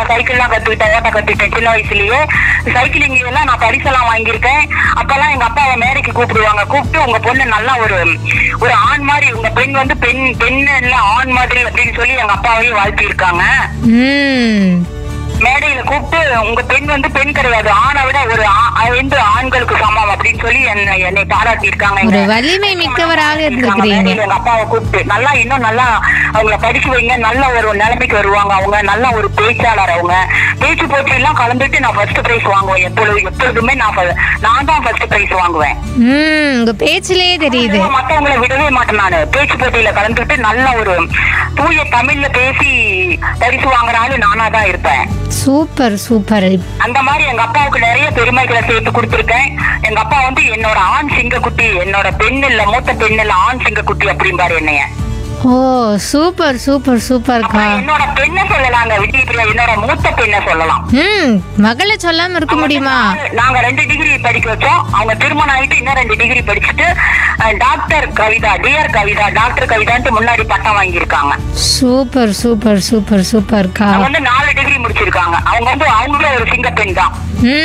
நான் சைக்கிள்லாம் கத்துக்கிட்டேன், ஓட்ட கத்துக்கிட்டேன் சின்ன வயசுலயே. சைக்கிளிங் எல்லாம் நான் பரிசெல்லாம் வாங்கியிருக்கேன். அப்பெல்லாம் எங்க அப்பாவை மேடைக்கு கூப்பிடுவாங்க. கூப்பிட்டு உங்க பொண்ணு நல்லா ஒரு ஆண் மாதிரி, உங்க பெண் வந்து பெண் இல்ல ஆண் மாதிரி அப்படின்னு சொல்லி எங்க அப்பாவையும் வாழ்த்தி இருக்காங்க. மேடையில கூப்பிட்டு உங்க பெண் வந்து பெண் கிடையாது, ஆணை விட ஒரு 5 ஆண்களுக்கு சமம் அப்படின்னு சொல்லி என்னை பாராட்டி இருக்காங்க. வலிமை மிக்கவராக இருந்திருக்கிறீங்க. எங்க அப்பாவை கூப்பிட்டு நல்லா இன்னும் நல்லா அவங்களை படிக்க வைங்க, நல்ல ஒரு நிலைமைக்கு வருவாங்க. அவங்க நல்ல ஒரு பேச்சாளர். அவங்க பேச்சு போட்டி எல்லாம் கலந்துட்டு நான் ஃபர்ஸ்ட் பிரைஸ் வாங்குவேன். எப்பொழுதுமே நான் தான் ஃபர்ஸ்ட் பிரைஸ் வாங்குவேன். உங்க பேச்சிலே தெரியுது. மத்தவங்களை விடவே மாட்டேன். நானு பேச்சு போட்டியில கலந்துட்டு நல்ல ஒரு தூய தமிழ்ல பேசி பரிசு வாங்குறாலும் நானா தான் இருப்பேன். Super super. அந்த மாதிரி எங்க அப்பாவுக்கு நிறைய பெருமைகளை சேர்த்து கொடுத்திருக்கேன். எங்க அப்பா வந்து என்னோட ஆண் சிங்கக்குட்டி, என்னோட பெண் இல்ல மூத்த பெண் இல்ல ஆண் சிங்கக்குட்டி அப்படிம்பாரு என்னைய. ஓ சூப்பர் சூப்பர் சூப்பர்க்கா. என்னோட பெண்ணை சொல்லலாங்க விஜயபிரியா, என்னோட மூத்த பெண்ணை சொல்லலாம். மகளை சொல்லாம இருக்க முடியுமா? நாங்க 2 டிகிரி படிக்க வச்சோம். அவங்க திருமணம் ஆயிட்டு இன்னும் 2 டிகிரி படிச்சுட்டு doctor Kavitha, dear Kavitha, doctor கவிதான்ட்டு முன்னாடி பட்டம் வாங்கியிருக்காங்க. சூப்பர் சூப்பர் சூப்பர் சூப்பர்க்கா. அவங்க வந்து 4 டிகிரி முடிச்சிருக்காங்க. அவங்க வந்து அவங்களே ஒரு சிங்க பெண் தான்.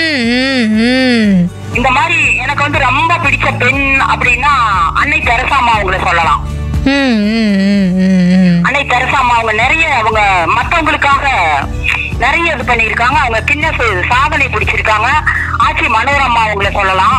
இந்த மாதிரி எனக்கு வந்து ரொம்ப பிடிச்ச பெண் அப்படின்னா அன்னை தெரசாம்மா அவங்கள சொல்லலாம். அன்னை தெரசாம்மா அவங்க நிறைய அவங்க மத்தவங்களுக்காக நிறைய இது பண்ணிருக்காங்க. அவங்க கின்னஸ் சாதனை பிடிச்சிருக்காங்க. ஆட்சி மனோரமா அவங்கள சொல்லலாம்.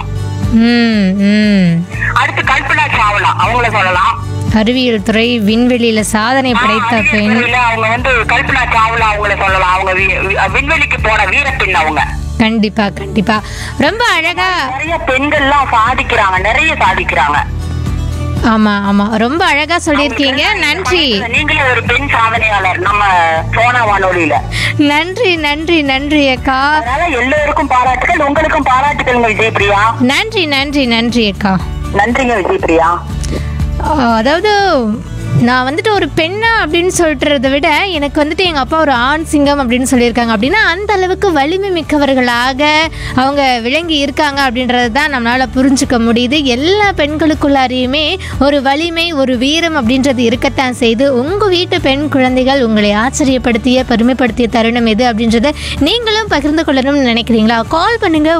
அடுத்து கல்பனா சாவ்லா அவங்கள சொல்லலாம். அறிவியல் துறை விண்வெளியில சாதனை படைத்த பெண். அவங்க வந்து கல்பனா சாவ்லா அவங்கள சொல்லலாம். அவங்க விண்வெளிக்கு போன வீரப்பெண் அவங்க. கண்டிப்பா கண்டிப்பா. ரொம்ப அழகா நிறைய பெண்கள்லாம் சாதிக்கிறாங்க, நிறைய சாதிக்கிறாங்க. ஆமா ஆமா, ரொம்ப அழகா சொல்லிருக்கீங்க. நன்றி. நீங்களே ஒரு பெண் சாதனையாளர் நம்ம சோனா வானொலியில. நன்றி நன்றி நன்றி அக்கா. அதனால எல்லோருக்கும் பாராட்டுகள், உங்களுக்கும் பாராட்டுகள் விஜயபிரியா. நன்றி நன்றி நன்றி அக்கா. நன்றிங்க விஜயபிரியா. அதாவது நான் வந்துட்டு ஒரு பெண்ணா அப்படின்னு சொல்றதை விட எனக்கு வந்துட்டு எங்கள் அப்பா ஒரு ஆண் சிங்கம் அப்படின்னு சொல்லியிருக்காங்க. அப்படின்னா அந்த அளவுக்கு வலிமை மிக்கவர்களாக அவங்க விளங்கி இருக்காங்க அப்படின்றது தான் நம்மளால் புரிஞ்சுக்க முடியுது. எல்லா பெண்களுக்குள்ளாரையுமே ஒரு வலிமை, ஒரு வீரம் அப்படின்றது இருக்கத்தான் செய்து. உங்கள் வீட்டு பெண் குழந்தைகள் உங்களை ஆச்சரியப்படுத்திய பெருமைப்படுத்திய தருணம் எது அப்படின்றத நீங்களும் பகிர்ந்து கொள்ளணும்னு நினைக்கிறீங்களா? கால் பண்ணுங்கள்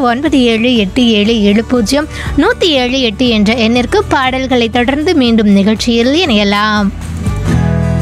9787700178 என்ற எண்ணிற்கு. பாடல்களை தொடர்ந்து மீண்டும் நிகழ்ச்சியில் இணையலாம்.